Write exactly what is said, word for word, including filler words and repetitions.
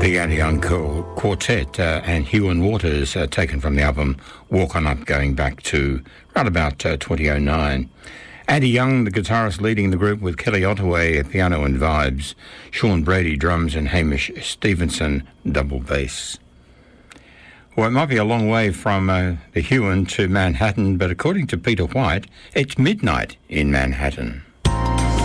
The Andy Young Quartet uh, and Hugh and Waters, uh, taken from the album Walk On Up, going back to right about uh, twenty oh nine. Andy Young, the guitarist, leading the group with Kelly Ottaway, piano and vibes, Sean Brady, drums, and Hamish Stevenson, double bass. Well, it might be a long way from uh, the Huon to Manhattan, but according to Peter White, it's midnight in Manhattan.